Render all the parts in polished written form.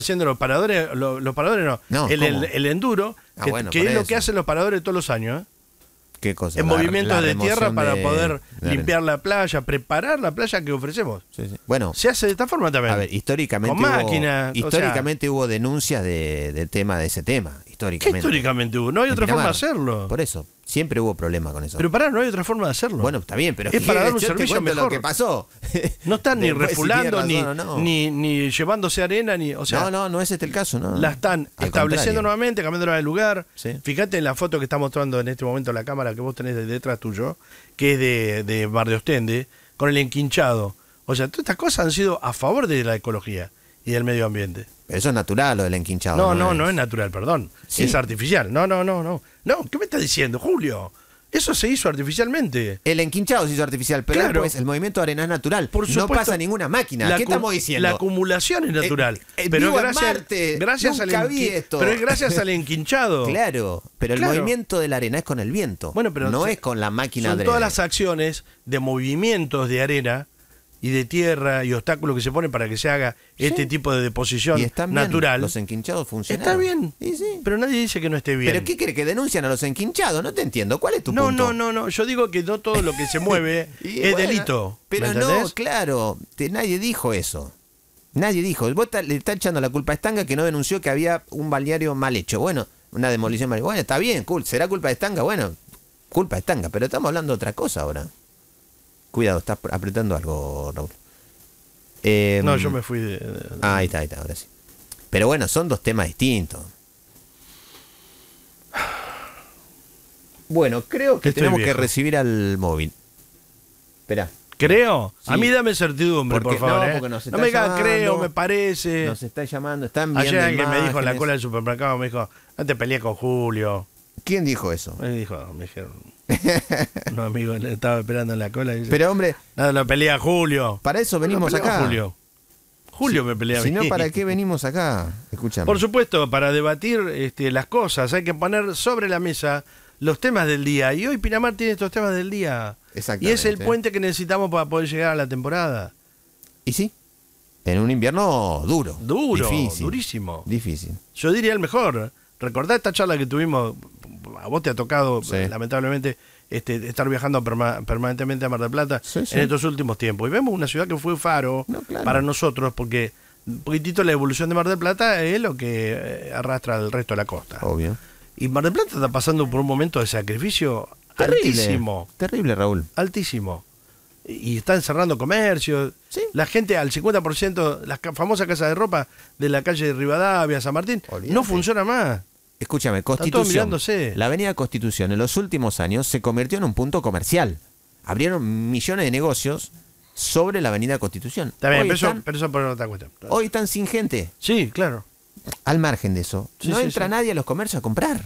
haciendo los paradores no, No, el enduro, Ah, que, bueno, que por es lo eso. que hacen los paradores todos los años, ¿eh? ¿Qué cosa? En movimientos La de tierra remoción para de poder arena. limpiar la playa, preparar la playa que ofrecemos. Sí, sí. Bueno, Se hace de esta forma también. a ver, históricamente Con máquinas, históricamente hubo denuncias del tema de ese tema. ¿Qué Históricamente. históricamente hubo? No hay En otra forma de Pinamar. hacerlo. Por eso, siempre hubo problema con eso. Pero pará, no hay otra forma de hacerlo. Bueno, está bien, pero es para dar un yo te servicio cuento mejor. lo que pasó. No están ni Después, si refulando, tiene razón o no. ni llevándose arena, ni. O sea, no es este el caso, ¿no? la están Al estableciendo contrario. nuevamente, cambiándola de lugar. Sí. Fíjate en la foto que está mostrando en este momento la cámara que vos tenés detrás tuyo, que es de Mar de Ostende, con el enquinchado. O sea, todas estas cosas han sido a favor de la ecología y del medio ambiente. Pero eso es natural, lo del enquinchado. No es natural, perdón. Sí. Es artificial. No. No, ¿qué me estás diciendo, Julio? Eso se hizo artificialmente. El enquinchado se hizo artificial, pero Claro. después el movimiento de arena es natural. Por no supuesto, pasa ninguna máquina. ¿Qué estamos diciendo? La acumulación es natural. Vivo en Marte, nunca vi esto. Pero es gracias al enquinchado. Claro, pero el Claro. movimiento de la arena es con el viento. Bueno, pero no es con la máquina son de todas las acciones de movimientos de arena y de tierra y obstáculos que se ponen para que se haga este tipo de deposición y están bien, natural. los enquinchados funcionan. Está bien, Sí, sí. pero nadie dice que no esté bien. ¿Pero qué quiere? ¿Que denuncian a los enquinchados? No te entiendo. ¿Cuál es tu No, punto? no. Yo digo que no todo lo que se mueve Y es bueno, delito. Pero ¿me no, entendés? claro. Nadie dijo eso. Nadie dijo. Vos le está echando la culpa a Estanga que no denunció que había un balneario mal hecho. Bueno, una demolición mal hecha. Bueno, está bien, cool. ¿Será culpa de Estanga? Bueno, culpa de Estanga. Pero estamos hablando de otra cosa ahora. Cuidado, estás apretando algo, Raúl. No, yo me fui de... Ahí está, ahora sí. Pero bueno, son dos temas distintos. Bueno, creo que Estoy tenemos viejo. que recibir al móvil. Esperá. ¿Creo? Sí. A mí dame certidumbre, Porque- por favor. no, porque nos no está me digas llamando. creo, me parece. Nos está llamando, están viendo Ayer alguien me dijo en la imágenes. cola del supermercado, me dijo, no te pelees con Julio. ¿Quién dijo eso? Me dijeron, un amigo le estaba esperando en la cola y dice, Pero hombre, nada, lo pelea Julio. para eso venimos No peleo a acá. Julio me pelea a Si mí. no, ¿para qué venimos acá? Escúchame. Por supuesto, para debatir las cosas, hay que poner sobre la mesa los temas del día. Y hoy Pinamar tiene estos temas del día. Exactamente. Y es el puente que necesitamos para poder llegar a la temporada. ¿Y sí? En un invierno duro. Duro, Difícil. durísimo. Difícil. Yo diría el mejor. Recordá esta charla que tuvimos, a vos te ha tocado, Sí. lamentablemente, estar viajando permanentemente a Mar del Plata Sí, sí. en estos últimos tiempos. Y vemos una ciudad que fue faro No, claro. para nosotros, porque un poquitito la evolución de Mar del Plata es lo que arrastra al resto de la costa. Obvio. Y Mar del Plata está pasando por un momento de sacrificio Terrible. altísimo. Terrible, Raúl. Altísimo. Y están cerrando comercios. Sí. La gente al 50%, las famosas casas de ropa de la calle de Rivadavia, San Martín, Olvídate. no funciona más. Escúchame, todos Constitución. mirándose. La avenida Constitución en los últimos años se convirtió en un punto comercial. Abrieron millones de negocios sobre la avenida Constitución. Está bien, Hoy pero están, eso por otra cuestión. hoy están sin gente. Sí, claro. Al margen de eso, Sí, no sí, entra sí. nadie a los comercios a comprar.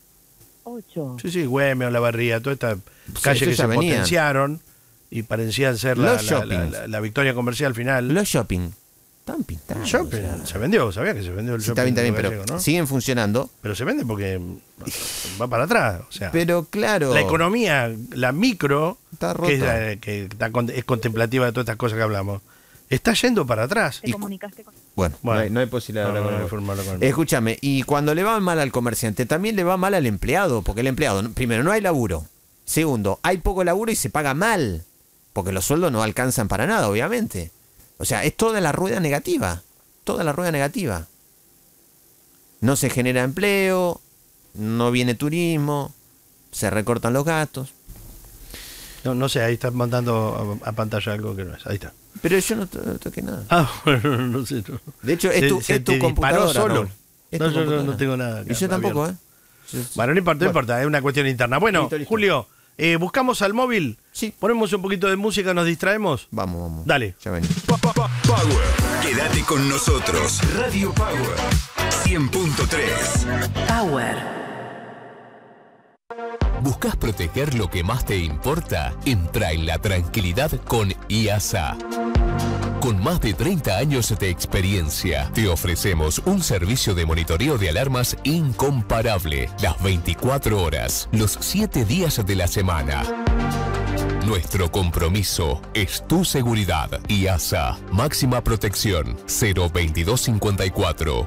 8. Sí, Güemes, La Barría, toda esta calle eso que ya se venían. potenciaron y parecían ser la, Los la- shoppings. la victoria comercial final. Los shopping están pintados. El shopping o sea, se vendió, sabía que se vendió el sí, shopping. está bien, de pero Gallego, ¿no? siguen funcionando. Pero se vende porque va para atrás. O sea, Pero claro, la economía, la micro, está que es, rota. es contemplativa de todas estas cosas que hablamos, está yendo para atrás. ¿Te comunicaste con...? Bueno, Bueno. no hay posibilidad de hablar con No, él. no, formarlo con él. Escúchame, y cuando le va mal al comerciante, también le va mal al empleado, porque el empleado, primero, no hay laburo. Segundo, hay poco laburo y se paga mal, porque los sueldos no alcanzan para nada, obviamente. O sea, es toda la rueda negativa, toda la rueda negativa. No se genera empleo, no viene turismo, se recortan los gastos. No sé, ahí estás mandando a pantalla algo que no es. Ahí está. Pero yo no toqué nada. Ah, bueno, no sé. No. De hecho, es tu, Se es tu te disparó computadora, solo. Raúl. Es No, tu yo computadora. no tengo nada acá Y yo tampoco, abierto. Bueno, no importa, no importa, es una cuestión interna. Bueno, Listo, listo. Julio, buscamos al móvil, Sí. ponemos un poquito de música, nos distraemos. Vamos. Dale. Ya venimos. Power. Quédate con nosotros. Radio Power 100.3. Power. ¿Buscas proteger lo que más te importa? Entra en la tranquilidad con IASA. Con más de 30 años de experiencia, te ofrecemos un servicio de monitoreo de alarmas incomparable. Las 24 horas, los 7 días de la semana. Nuestro compromiso es tu seguridad. IASA, máxima protección, 02254.